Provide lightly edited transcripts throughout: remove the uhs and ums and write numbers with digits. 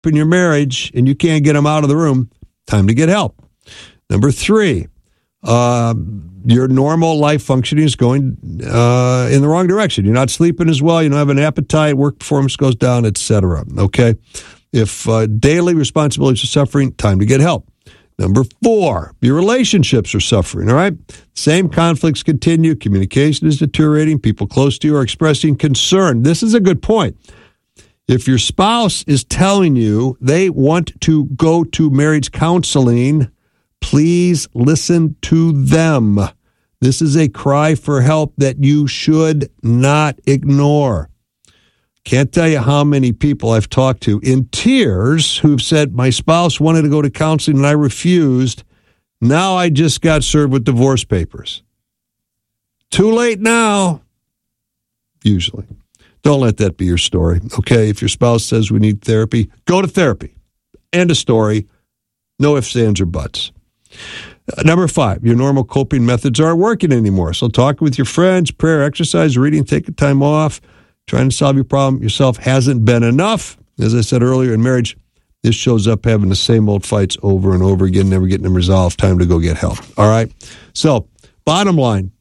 in your marriage and you can't get them out of the room, time to get help. Number 3, your normal life functioning is going in the wrong direction. You're not sleeping as well. You don't have an appetite. Work performance goes down, etc. Okay? If daily responsibilities are suffering, time to get help. Number 4, your relationships are suffering, all right? Same conflicts continue. Communication is deteriorating. People close to you are expressing concern. This is a good point. If your spouse is telling you they want to go to marriage counseling, please listen to them. This is a cry for help that you should not ignore. Can't tell you how many people I've talked to in tears who've said, my spouse wanted to go to counseling and I refused. Now I just got served with divorce papers. Too late now, usually. Don't let that be your story, okay? If your spouse says we need therapy, go to therapy. End of story. No ifs, ands, or buts. Number 5, your normal coping methods aren't working anymore. So talk with your friends, prayer, exercise, reading, taking time off. Trying to solve your problem yourself hasn't been enough. As I said earlier, in marriage, this shows up having the same old fights over and over again, never getting them resolved. Time to go get help. All right? So, bottom line.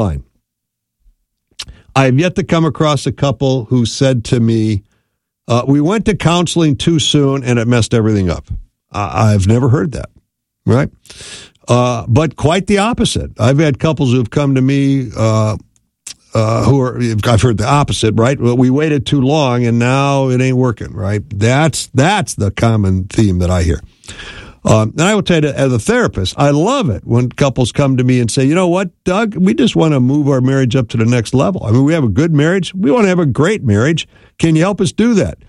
I have yet to come across a couple who said to me, we went to counseling too soon and it messed everything up. I've never heard that, right? But quite the opposite. I've had couples who have come to me I've heard the opposite, right? Well, we waited too long and now it ain't working, right? That's the common theme that I hear. And I will tell you, as a therapist, I love it when couples come to me and say, you know what, Doug, we just want to move our marriage up to the next level. I mean, we have a good marriage. We want to have a great marriage. Can you help us do that?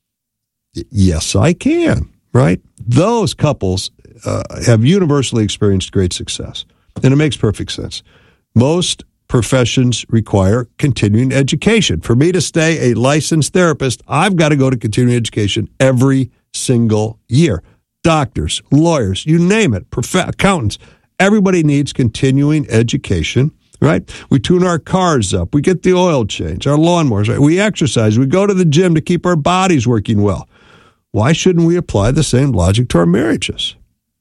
Yes, I can, right? Those couples have universally experienced great success, and it makes perfect sense. Most professions require continuing education. For me to stay a licensed therapist, I've got to go to continuing education every single year. Doctors, lawyers, you name it, accountants, everybody needs continuing education, right? We tune our cars up. We get the oil change, our lawnmowers, right? We exercise. We go to the gym to keep our bodies working well. Why shouldn't we apply the same logic to our marriages?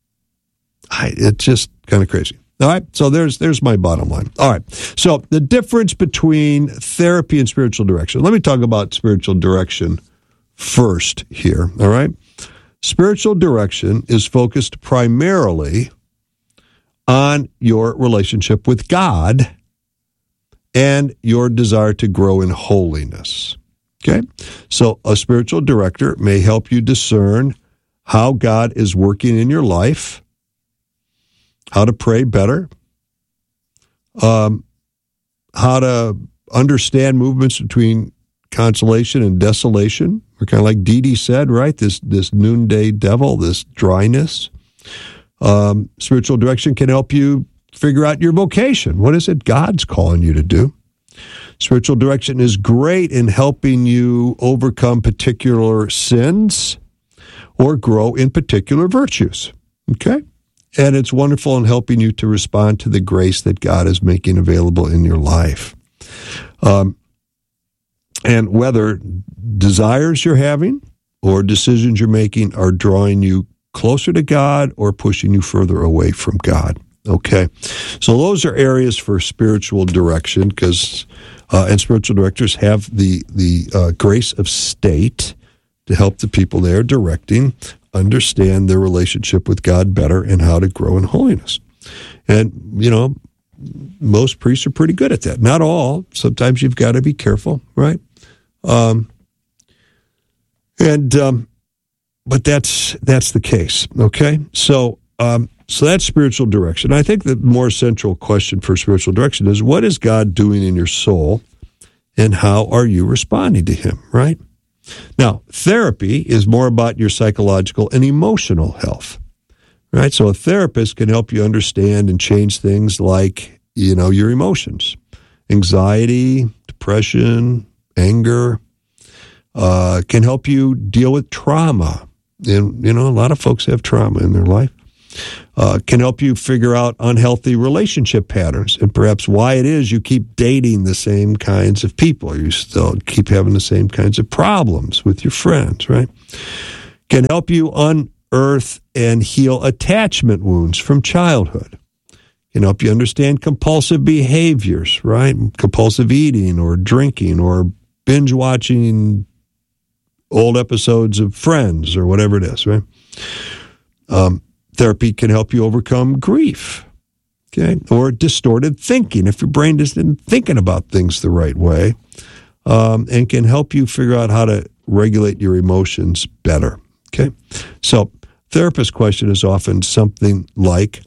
It's just kind of crazy. All right, so there's my bottom line. All right, so the difference between therapy and spiritual direction. Let me talk about spiritual direction first here, all right? Spiritual direction is focused primarily on your relationship with God and your desire to grow in holiness, okay? So a spiritual director may help you discern how God is working in your life, how to pray better, how to understand movements between consolation and desolation. We're kind of like Dee Dee said, right? This noonday devil, this dryness. Spiritual direction can help you figure out your vocation. What is it God's calling you to do? Spiritual direction is great in helping you overcome particular sins or grow in particular virtues, okay? And it's wonderful in helping you to respond to the grace that God is making available in your life. And whether desires you're having or decisions you're making are drawing you closer to God or pushing you further away from God. Okay? So those are areas for spiritual direction because and spiritual directors have the grace of state to help the people they're directing understand their relationship with God better and how to grow in holiness. And, you know, most priests are pretty good at that. Not all. Sometimes you've got to be careful, right? But that's the case, okay? So that's spiritual direction. I think the more central question for spiritual direction is, what is God doing in your soul, and how are you responding to Him, right? Now, therapy is more about your psychological and emotional health, right? So a therapist can help you understand and change things like, you know, your emotions, anxiety, depression, anger, can help you deal with trauma. And, you know, a lot of folks have trauma in their life. Can help you figure out unhealthy relationship patterns and perhaps why it is you keep dating the same kinds of people. You still keep having the same kinds of problems with your friends, right? Can help you unearth and heal attachment wounds from childhood. Can help you understand compulsive behaviors, right? Compulsive eating or drinking or binge watching old episodes of Friends or whatever it is, right? Therapy can help you overcome grief, okay? Or distorted thinking if your brain isn't thinking about things the right way, and can help you figure out how to regulate your emotions better, okay? So therapist question is often something like,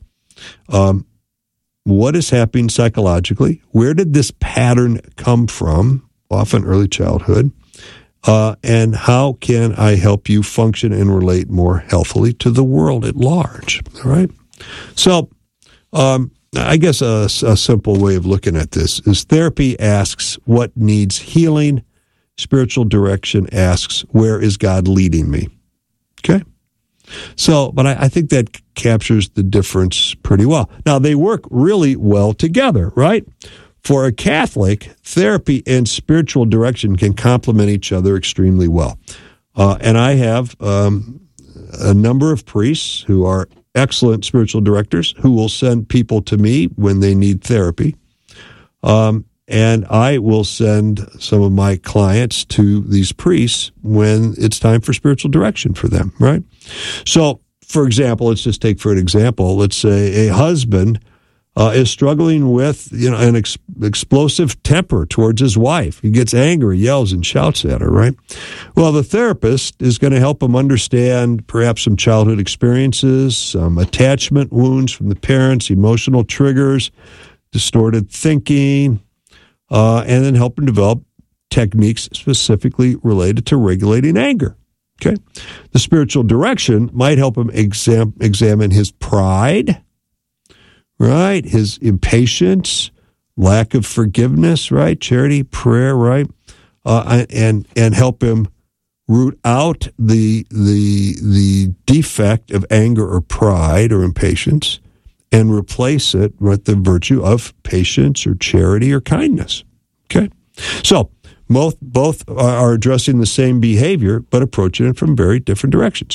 what is happening psychologically? Where did this pattern come from? Often early childhood. And how can I help you function and relate more healthily to the world at large? All right. So, I guess a simple way of looking at this is therapy asks what needs healing. Spiritual direction asks, where is God leading me? Okay. So, but I think that captures the difference pretty well. Now, they work really well together, right? For a Catholic, therapy and spiritual direction can complement each other extremely well. And I have a number of priests who are excellent spiritual directors who will send people to me when they need therapy. And I will send some of my clients to these priests when it's time for spiritual direction for them, right? So, for example, let's just take for an example, let's say a husband is struggling with, an explosive temper towards his wife. He gets angry, yells, and shouts at her, right? Well, the therapist is going to help him understand perhaps some childhood experiences, some attachment wounds from the parents, emotional triggers, distorted thinking, and then help him develop techniques specifically related to regulating anger. Okay? The spiritual direction might help him examine his pride, right? His impatience, lack of forgiveness, right? Charity, prayer, right? And help him root out the defect of anger or pride or impatience and replace it with the virtue of patience or charity or kindness. Okay? So both are addressing the same behavior, but approaching it from very different directions.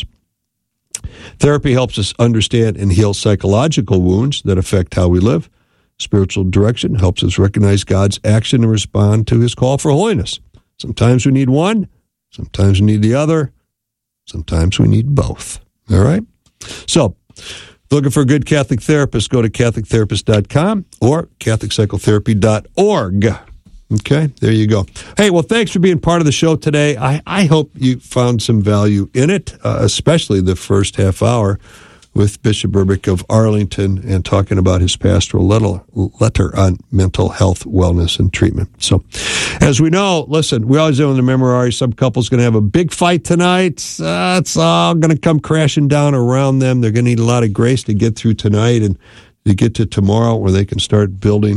Therapy helps us understand and heal psychological wounds that affect how we live. Spiritual direction helps us recognize God's action and respond to his call for holiness. Sometimes we need one, sometimes we need the other, sometimes we need both. All right? So, looking for a good Catholic therapist, go to CatholicTherapist.com or CatholicPsychotherapy.org. Okay, there you go. Hey, well, thanks for being part of the show today. I hope you found some value in it, especially the first half hour with Bishop Berbick of Arlington and talking about his pastoral letter on mental health, wellness, and treatment. So, as we know, listen, we always know in the Memorare, some couple's going to have a big fight tonight. It's all going to come crashing down around them. They're going to need a lot of grace to get through tonight and to get to tomorrow where they can start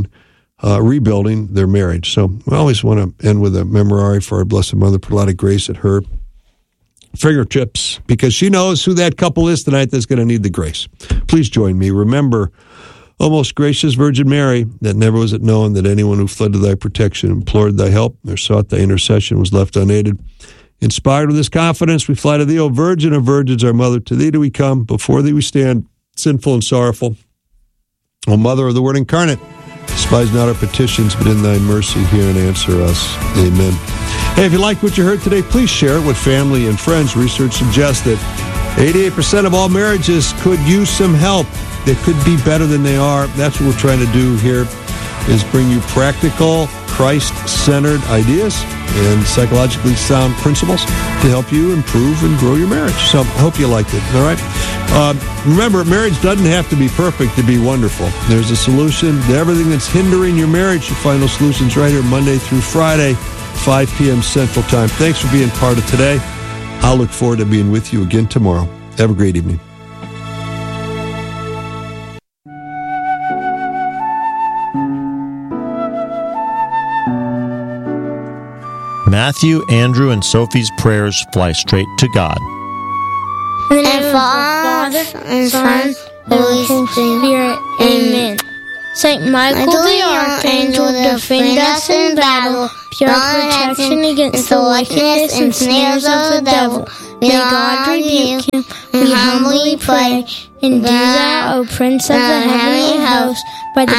rebuilding their marriage. So we always want to end with a Memorare for our Blessed Mother, put a lot of grace at her fingertips, because she knows who that couple is tonight that's going to need the grace. Please join me. Remember, O most gracious Virgin Mary, that never was it known that anyone who fled to thy protection, implored thy help, or sought thy intercession was left unaided. Inspired with this confidence, we fly to thee, O Virgin of Virgins, our Mother. To thee do we come, before thee we stand, sinful and sorrowful. O Mother of the Word incarnate, despise not our petitions, but in thy mercy hear and answer us. Amen. Hey, if you liked what you heard today, please share it with family and friends. Research suggests that 88% of all marriages could use some help. They could be better than they are. That's what we're trying to do here, is bring you practical, Christ-centered ideas and psychologically sound principles to help you improve and grow your marriage. So I hope you liked it, all right? Remember, marriage doesn't have to be perfect to be wonderful. There's a solution to everything that's hindering your marriage. You'll find those solutions right here Monday through Friday, 5 p.m. Central Time. Thanks for being part of today. I'll look forward to being with you again tomorrow. Have a great evening. Matthew, Andrew, and Sophie's prayers fly straight to God. In the name of the Father, and Son, Holy Spirit. Amen. Saint Michael the Archangel, defend us in battle. Pure protection against the wickedness and snares of the devil. May God rebuke him, we humbly pray. And do thou, O Prince of the heavenly host, by the